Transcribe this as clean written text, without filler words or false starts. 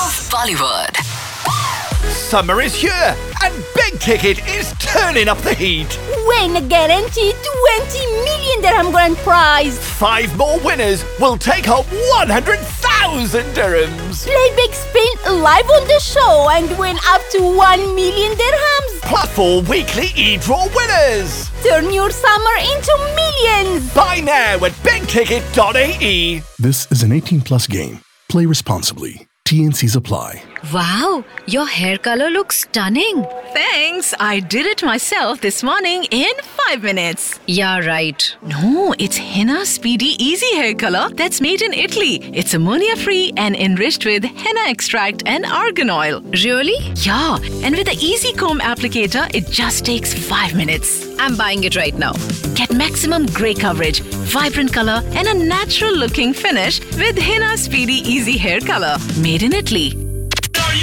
Bollywood. Summer is here and Big Ticket is turning up the heat. Win a guaranteed 20 million dirham grand prize. 5 more winners will take home 100,000 dirhams. Play Big Spin live on the show and win up to 1 million dirhams. Plus 4 weekly e-draw winners. Turn your summer into millions. Buy now at bigticket.ae. This is an 18-plus game. Play responsibly. T&Cs apply. Wow, your hair color looks stunning. Thanks. I did it myself this morning in 5 minutes. Yeah, right. No, it's Henna Speedy Easy Hair Color that's made in Italy. It's ammonia-free and enriched with henna extract and argan oil. Really? Yeah, and with the Easy Comb applicator, it just takes 5 minutes. I'm buying it right now. Get maximum grey coverage, vibrant color, and a natural-looking finish with Henna Speedy Easy Hair Color. Made in Italy.